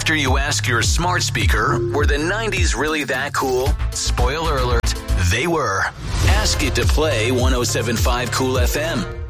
After you ask your smart speaker, were the 90s really that cool? Spoiler alert, they were. Ask it to play 107.5 Cool FM.